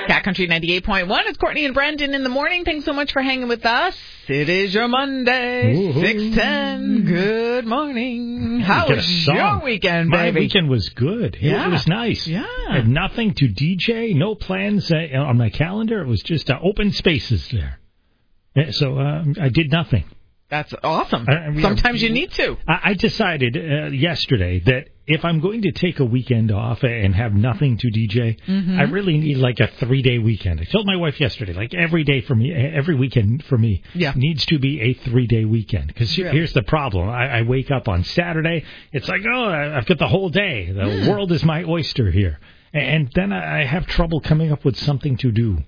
Cat Country 98.1. It's Courtney and Brendan in the morning. Thanks so much for hanging with us. It is your Monday, 6:10. Good morning. How was your weekend, baby? My weekend was good. It was nice. Yeah. I had nothing to DJ, no plans on my calendar. It was just open spaces there. So I did nothing. That's awesome. Sometimes you need to. I decided yesterday that if I'm going to take a weekend off and have nothing to DJ, I really need like a 3-day weekend. I told my wife yesterday, like every weekend for me needs to be a 3-day weekend. Because here's the problem. I wake up on Saturday. It's like, oh, I've got the whole day. The world is my oyster here. And then I have trouble coming up with something to do.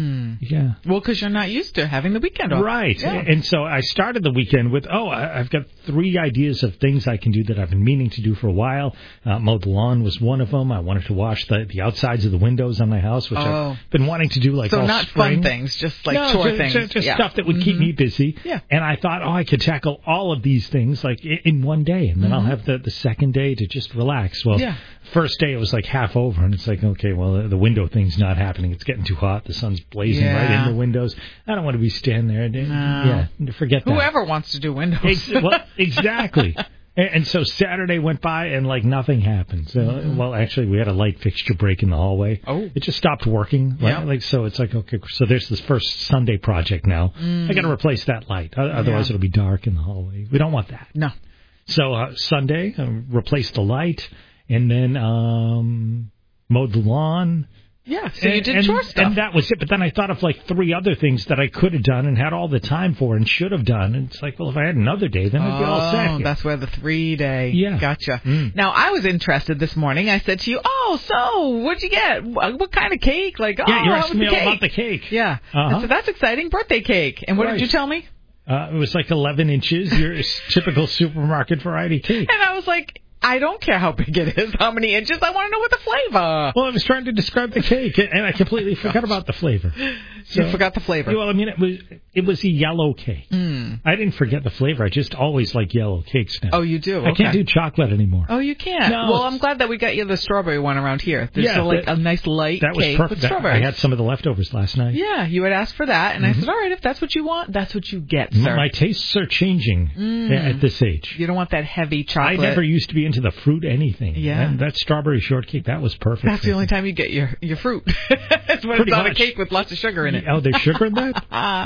Yeah. Well, because you're not used to having the weekend off. Right. Yeah. And so I started the weekend with, I've got 3 ideas of things I can do that I've been meaning to do for a while. Mow the lawn was one of them. I wanted to wash the outsides of the windows on my house, which I've been wanting to do all not spring. Fun things, just like chore things. Just stuff that would keep me busy. Yeah. And I thought, I could tackle all of these things like in one day. And then I'll have the second day to just relax. Well, first day it was like half over. And it's like, okay, well, the window thing's not happening. It's getting too hot. The sun's blazing right in the windows. I don't want to be standing there. Forget that. Whoever wants to do windows. Exactly. And so Saturday went by and like nothing happened. So, well, actually, we had a light fixture break in the hallway. Oh. It just stopped working. Right? So it's like, okay, so there's this first Sunday project now. I got to replace that light. Otherwise, it'll be dark in the hallway. We don't want that. No. So Sunday, replaced the light and then mowed the lawn. Yeah, so you did chore stuff. And that was it. But then I thought of like 3 other things that I could have done and had all the time for and should have done. And it's like, well, if I had another day, then I'd be all set. Oh, that's where the 3-day. Yeah. Gotcha. Now, I was interested this morning. I said to you, so what'd you get? What kind of cake? Like, you're asking me all about the cake. Yeah. I said, that's exciting. Birthday cake. And what did you tell me? It was like 11 inches, your typical supermarket variety cake. And I was like, I don't care how big it is, how many inches. I want to know what the flavor. Well, I was trying to describe the cake, and I completely forgot about the flavor. So, you forgot the flavor? Well, I mean, it was a yellow cake. I didn't forget the flavor. I just always like yellow cakes now. Oh, you do? Okay. I can't do chocolate anymore. Oh, you can't? No. Well, I'm glad that we got you the strawberry one around here. There's a nice light that was cake perfect. with strawberries. I had some of the leftovers last night. Yeah, you had asked for that, and I said, all right, if that's what you want, that's what you get, sir. My tastes are changing at this age. You don't want that heavy chocolate. I never used to be into the fruit anything. Yeah. And that strawberry shortcake, that was perfect. That's the only time you get your fruit. It's when it's on a cake with lots of sugar in it. Oh, there's sugar in that?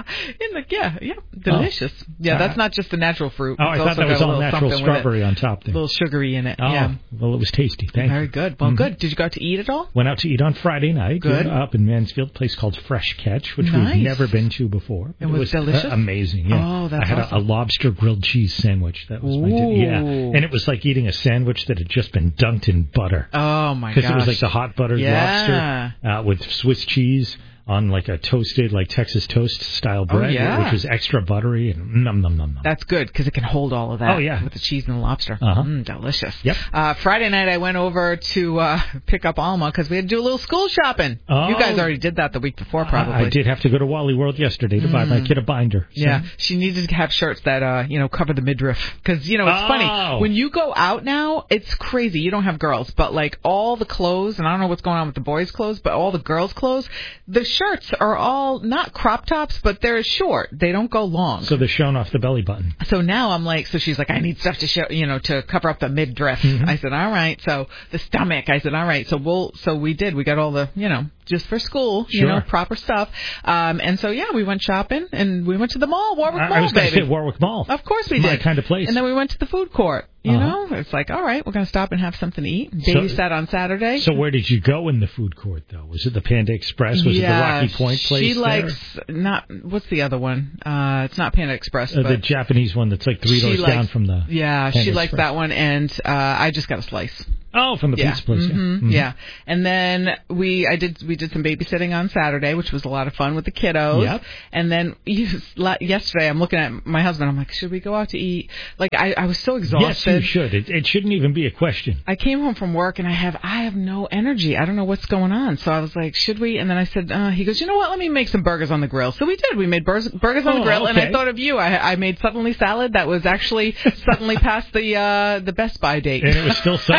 Delicious. Oh. Yeah, that's not just the natural fruit. Oh, I thought that was all natural strawberry on top there. A little sugary in it. Oh, well, it was tasty. Thank you. Very good. Well, good. Did you go out to eat at all? Went out to eat on Friday night. Good. Up in Mansfield, a place called Fresh Catch, which we've never been to before. It was delicious? Amazing, yeah. Oh, that's I had awesome. a lobster grilled cheese sandwich. That was my dinner. Yeah. And it was like eating a sandwich that had just been dunked in butter. Oh, my gosh. Because it was like the hot buttered lobster with Swiss cheese on like a toasted, like Texas toast style bread, which was extra buttery and nom. That's good because it can hold all of that. Oh, yeah. With the cheese and the lobster. Delicious. Yep. Friday night I went over to pick up Alma because we had to do a little school shopping. Oh. You guys already did that the week before, probably. I did have to go to Wally World yesterday to buy my kid a binder. So. Yeah, she needed to have shirts that cover the midriff because it's funny when you go out now. It's crazy. You don't have girls, but like all the clothes, and I don't know what's going on with the boys' clothes, but all the girls' clothes, the shirts are all not crop tops, but they're short. They don't go long. So they're showing off the belly button. So now I'm like, so she's like, I need stuff to show, to cover up the midriff. I said, all right. So the stomach, I said, all right. So we did. We got all the, just for school, proper stuff. And so, we went shopping and we went to the mall, Warwick Mall, I was going to say Warwick Mall. Of course we did. My kind of place. And then we went to the food court. It's like, all right, we're going to stop and have something to eat. Baby sat on Saturday. So where did you go in the food court, though? Was it the Panda Express? Was it the Rocky Point place? She likes, what's the other one? It's not Panda Express. But the Japanese one that's like 3 doors down from the Panda she likes Express. that one, and I just got a slice. Oh, from the pizza place. Yeah. And then we did some babysitting on Saturday, which was a lot of fun with the kiddos. Yep. And then yesterday, I'm looking at my husband. I'm like, should we go out to eat? Like I was so exhausted. Yes, you should. It shouldn't even be a question. I came home from work and I have no energy. I don't know what's going on. So I was like, should we? And then I said, he goes, you know what? Let me make some burgers on the grill. So we did. We made burgers on the grill, and I thought of you. I made suddenly salad that was actually suddenly past the Best Buy date. And it was still suddenly fine.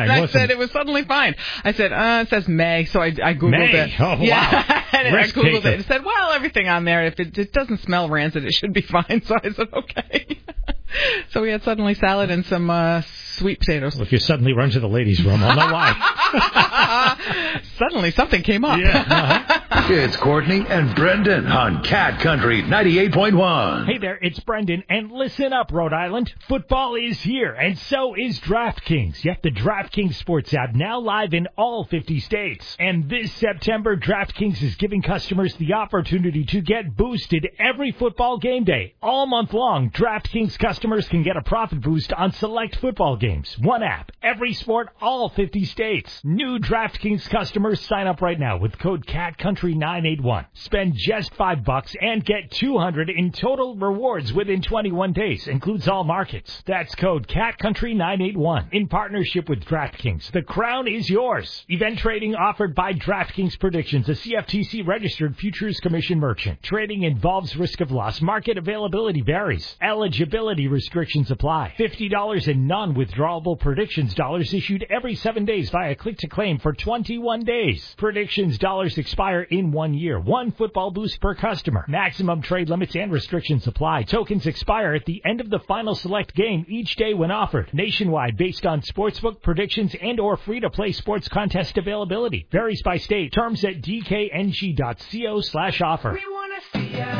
fine. I said it was suddenly fine. I said, it says May, so I Googled May. it. Oh, yeah. wow. And I Googled it. It said, well, everything on there, if it doesn't smell rancid, it should be fine. So I said, okay. So we had suddenly salad and some sweet potatoes. Well, if you suddenly run to the ladies' room, I'll know why. Suddenly something came up. Yeah. Uh-huh. It's Courtney and Brendan on Cat Country 98.1. Hey there, it's Brendan, and listen up, Rhode Island. Football is here, and so is DraftKings. Yet the DraftKings Sports app now live in all 50 states. And this September, DraftKings is giving customers the opportunity to get boosted every football game day. All month long, DraftKings customers can get a profit boost on select football games. One app, every sport, all 50 states. New DraftKings customers sign up right now with code CATCountry981. Spend just $5 and get $200 in total rewards within 21 days. Includes all markets. That's code CATCountry981. In partnership with DraftKings, the crown is yours. Event trading offered by DraftKings Predictions, a CFTC registered Futures Commission merchant. Trading involves risk of loss. Market availability varies. Eligibility restrictions apply. $50 in non-withdrawable predictions dollars issued every 7 days via click-to-claim for 21 days. Predictions dollars expire in 1 year. One football boost per customer. Maximum trade limits and restrictions apply. Tokens expire at the end of the final select game each day when offered. Nationwide based on sportsbook predictions and or free-to-play sports contest availability. Varies by state. Terms at dkng.co/offer. We want to see ya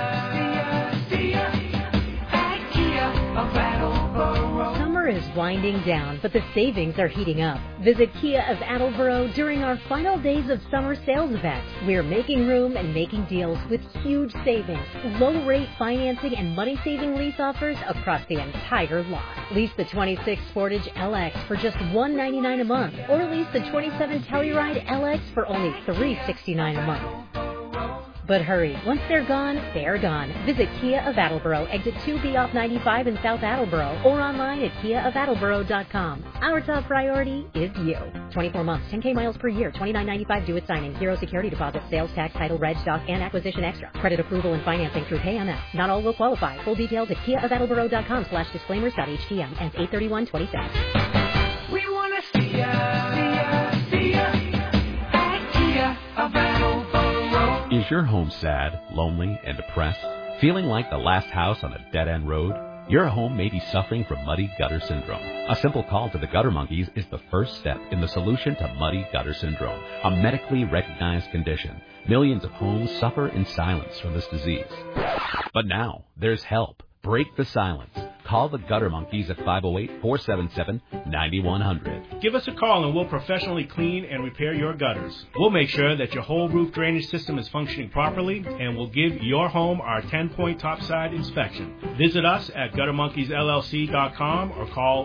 at Kia of Attleboro. Summer is winding down, but the savings are heating up. Visit Kia of Attleboro during our final days of summer sales event. We're making room and making deals with huge savings, low-rate financing, and money-saving lease offers across the entire lot. Lease the 26 Sportage LX for just $199 a month, or lease the 27 Telluride LX for only $369 a month. But hurry, once they're gone, they're gone. Visit Kia of Attleboro, exit 2B off 95 in South Attleboro, or online at kiaofattleboro.com. Our top priority is you. 24 months, 10K miles per year, $29.95 due at signing, 0 security deposit, sales tax, title, reg, stock, and acquisition extra. Credit approval and financing through PayMS. Not all will qualify. Full details at kiaofattleboro.com/disclaimers.htm. Ends 8/31/26. We want to see ya at Kia of Attleboro. Is your home sad, lonely, and depressed? Feeling like the last house on a dead-end road? Your home may be suffering from muddy gutter syndrome. A simple call to the Gutter Monkeys is the first step in the solution to muddy gutter syndrome, a medically recognized condition. Millions of homes suffer in silence from this disease. But now, there's help. Break the silence. Call the Gutter Monkeys at 508-477-9100. Give us a call and we'll professionally clean and repair your gutters. We'll make sure that your whole roof drainage system is functioning properly, and we'll give your home our 10-point topside inspection. Visit us at GutterMonkeysLLC.com or call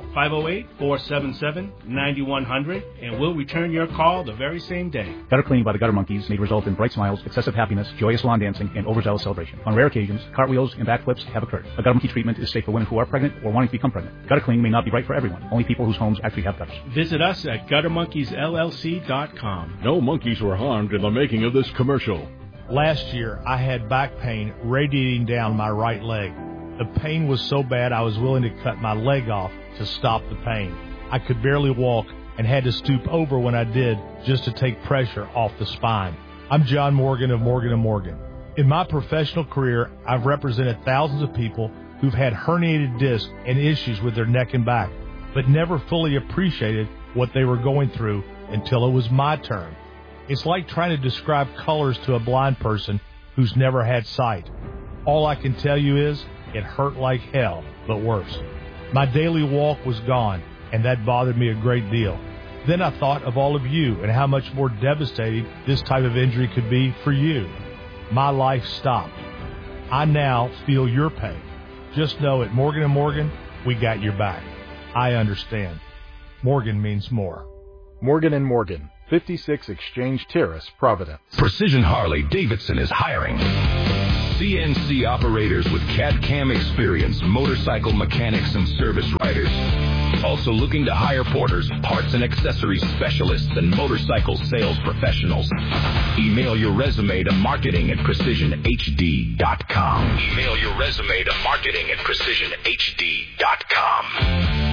508-477-9100, and we'll return your call the very same day. Gutter cleaning by the Gutter Monkeys may result in bright smiles, excessive happiness, joyous lawn dancing, and overzealous celebration. On rare occasions, cartwheels and backflips have occurred. A Gutter Monkey treatment is safe for women who are pregnant or wanting to become pregnant. Gutter cleaning may not be right for everyone. Only people whose homes actually have gutters. Visit us at GutterMonkeysLLC.com. No monkeys were harmed in the making of this commercial. Last year, I had back pain radiating down my right leg. The pain was so bad I was willing to cut my leg off to stop the pain. I could barely walk and had to stoop over when I did just to take pressure off the spine. I'm John Morgan of Morgan & Morgan. In my professional career, I've represented thousands of people who've had herniated discs and issues with their neck and back, but never fully appreciated what they were going through until it was my turn. It's like trying to describe colors to a blind person who's never had sight. All I can tell you is it hurt like hell, but worse. My daily walk was gone, and that bothered me a great deal. Then I thought of all of you and how much more devastating this type of injury could be for you. My life stopped. I now feel your pain. Just know at Morgan & Morgan, we got your back. I understand. Morgan means more. Morgan & Morgan, 56 Exchange Terrace, Providence. Precision Harley Davidson is hiring CNC operators with CAD/CAM experience, motorcycle mechanics, and service writers. Also looking to hire porters, parts and accessories specialists, and motorcycle sales professionals. Email your resume to marketing@precisionhd.com. Email your resume to marketing@precisionhd.com.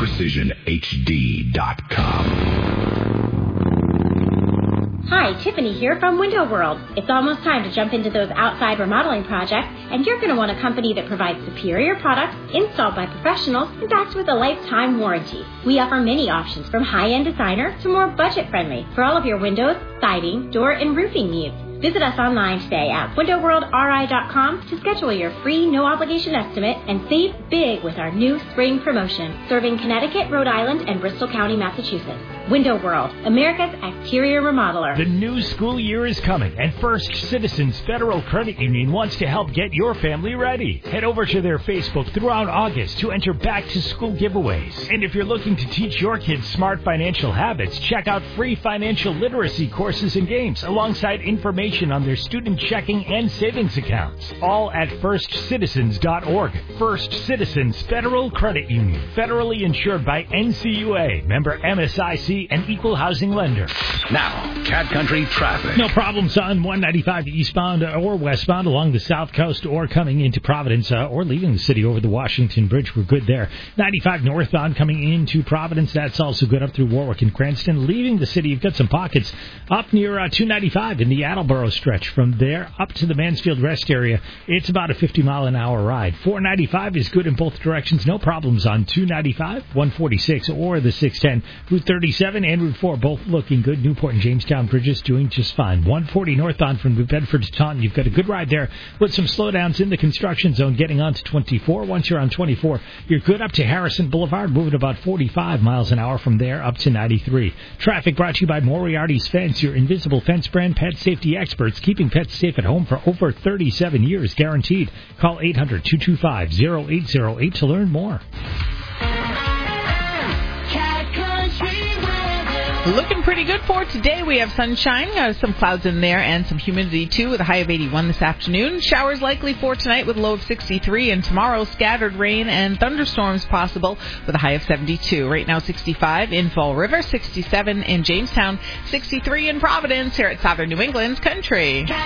HighPrecisionHD.com. Hi, Tiffany here from Window World. It's almost time to jump into those outside remodeling projects, and you're going to want a company that provides superior products installed by professionals and backed with a lifetime warranty. We offer many options from high-end designer to more budget-friendly for all of your windows, siding, door, and roofing needs. Visit us online today at windowworldri.com to schedule your free no-obligation estimate and save big with our new spring promotion, serving Connecticut, Rhode Island, and Bristol County, Massachusetts. Window World, America's exterior remodeler. The new school year is coming, and First Citizens Federal Credit Union wants to help get your family ready. Head over to their Facebook throughout August to enter back-to-school giveaways. And if you're looking to teach your kids smart financial habits, check out free financial literacy courses and games alongside information on their student checking and savings accounts. All at firstcitizens.org. First Citizens Federal Credit Union. Federally insured by NCUA. Member MSIC and equal housing lender. Now, Cat Country traffic. No problems on 195 eastbound or westbound along the south coast or coming into Providence or leaving the city over the Washington Bridge. We're good there. 95 northbound coming into Providence. That's also good up through Warwick and Cranston. Leaving the city, you've got some pockets up near 295 in the Attleboro stretch. From there up to the Mansfield Rest area, it's about a 50-mile-an-hour ride. 495 is good in both directions. No problems on 295, 146, or the 610. Route 37 and Route 4 both looking good. Newport and Jamestown bridges doing just fine. 140 northbound from New Bedford to Taunton. You've got a good ride there with some slowdowns in the construction zone getting on to 24. Once you're on 24, you're good up to Harrison Boulevard, moving about 45 miles an hour from there up to 93. Traffic brought to you by Moriarty's Fence, your invisible fence brand pet safety experts, keeping pets safe at home for over 37 years, guaranteed. Call 800-225-0808 to learn more. Looking pretty good for today. We have sunshine, some clouds in there, and some humidity, too, with a high of 81 this afternoon. Showers likely for tonight with a low of 63, and tomorrow scattered rain and thunderstorms possible with a high of 72. Right now, 65 in Fall River, 67 in Jamestown, 63 in Providence here at Southern New England Country.